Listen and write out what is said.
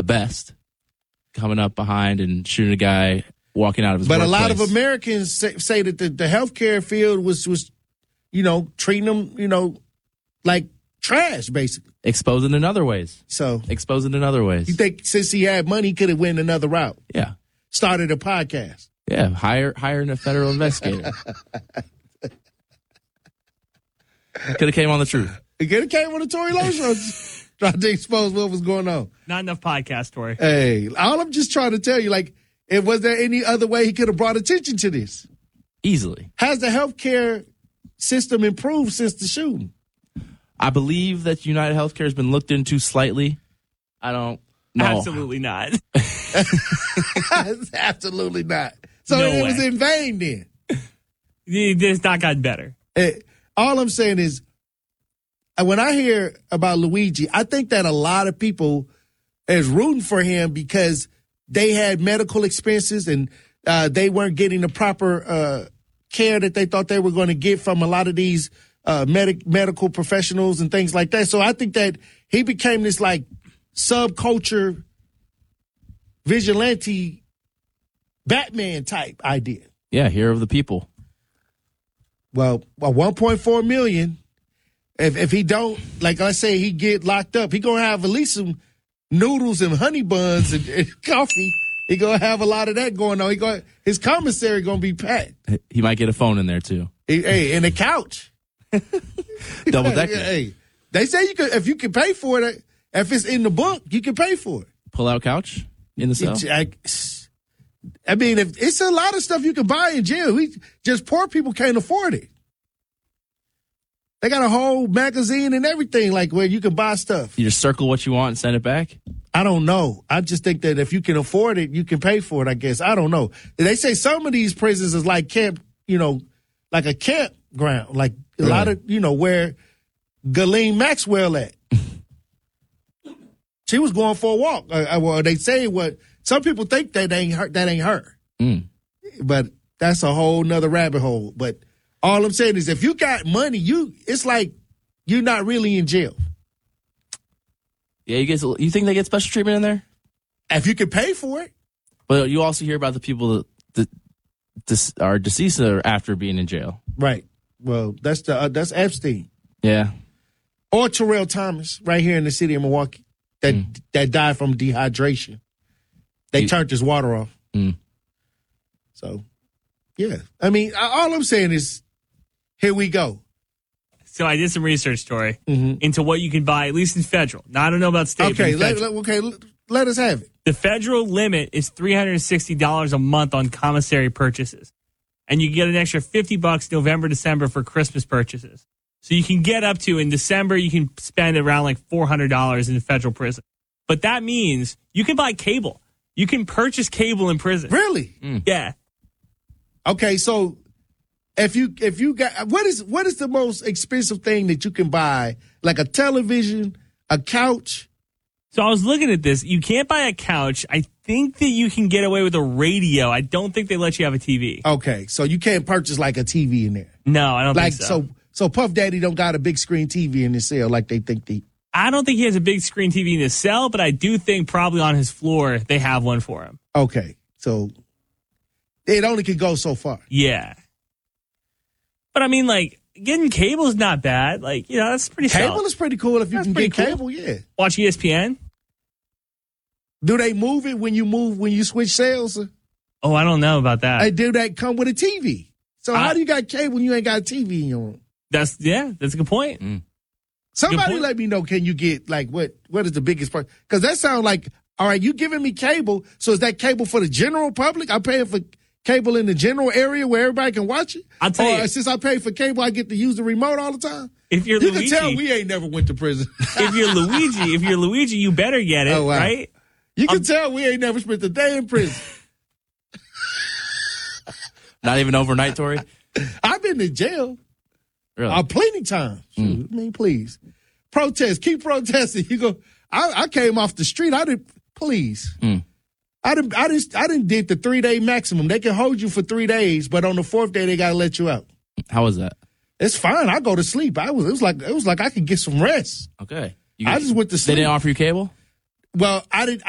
the best, coming up behind and shooting a guy walking out of his workplace. But a lot of Americans say that the healthcare field was treating them, like trash, basically. Exposing in other ways. You think since he had money, he could have went another route? Yeah. Started a podcast. Yeah, hiring a federal investigator. Could have came on the truth. He could have came on the Tory Lowe show, trying to expose what was going on. Not enough podcast, Tory. Hey, all I'm just trying to tell you, was there any other way he could have brought attention to this? Easily. Has the healthcare system improved since the shooting? I believe that United Healthcare has been looked into slightly. I don't know. Absolutely not. Absolutely not. So No it way. was in vain then. It's not gotten better. All I'm saying is, when I hear about Luigi, I think that a lot of people is rooting for him because they had medical expenses and they weren't getting the proper care that they thought they were going to get from a lot of these medical professionals and things like that. So I think that he became this subculture vigilante Batman type idea. Yeah, hero of the people. Well, 1.4 million. If he don't, let's say he get locked up, he gonna have at least some noodles and honey buns and coffee. He gonna have a lot of that going on. His commissary gonna be packed. He might get a phone in there too. Hey, and a couch. Double decker. Hey, they say you could if you can pay for it. If it's in the book, you can pay for it. Pull out couch in the cell. I mean, if it's a lot of stuff you can buy in jail. Just poor people can't afford it. They got a whole magazine and everything, where you can buy stuff. You just circle what you want and send it back? I don't know. I just think that if you can afford it, you can pay for it, I guess. I don't know. They say some of these prisons is like camp, like a campground, a lot of, where Ghislaine Maxwell at. She was going for a walk. Well, they say some people think that ain't her. Mm. But that's a whole nother rabbit hole. But all I'm saying is if you got money, it's like you're not really in jail. Yeah, you think they get special treatment in there? If you can pay for it. But you also hear about the people that are deceased after being in jail. Right. Well, that's Epstein. Yeah. Or Terrell Thomas, right here in the city of Milwaukee, that died from dehydration. They turned his water off. Mm. So, yeah. I mean, all I'm saying is, here we go. So I did some research, Story, into what you can buy, at least in federal. Now, I don't know about state. Okay, but let us have it. The federal limit is $360 a month on commissary purchases. And you get an extra $50 November, December for Christmas purchases. So you can get up to, in December, you can spend around $400 in the federal prison. But that means you can buy cable. You can purchase cable in prison. Really? Mm. Yeah. Okay, so if you got what is the most expensive thing that you can buy? Like a television, a couch? So I was looking at this. You can't buy a couch. I think that you can get away with a radio. I don't think they let you have a TV. Okay, so you can't purchase a TV in there. No, I don't think so. So Puff Daddy don't got a big screen TV in his cell like they think they. I don't think he has a big screen TV in his cell, but I do think probably on his floor they have one for him. Okay, so it only can go so far. Yeah. But I mean, getting cable is not bad. That's pretty Cable solid. is pretty cool if you can get cool. cable, yeah. Watch ESPN? Do they move it when you switch cells? Oh, I don't know about that. Do that come with a TV? So how do you got cable when you ain't got a TV in your room? That's a good point. Mm. Somebody let me know, can you get, what is the biggest part? Because that sounds like, all right, you giving me cable, so is that cable for the general public? I'm paying for cable in the general area where everybody can watch it? I'll tell you. Since I pay for cable, I get to use the remote all the time? If you're You Luigi, can tell we ain't never went to prison. if you're Luigi, you better get it, Oh, wow. right? You can tell we ain't never spent a day in prison. Not even overnight, Tory? I've been to jail. Really? Plenty times. I mean, please. Protest. Keep protesting. You go, I came off the street. I didn't, please. I didn't did the 3-day maximum. They can hold you for 3 days, but on the 4th day, they got to let you out. How was that? It's fine. I go to sleep. It was like I could get some rest. Okay. I just went to sleep. They didn't offer you cable? Well, I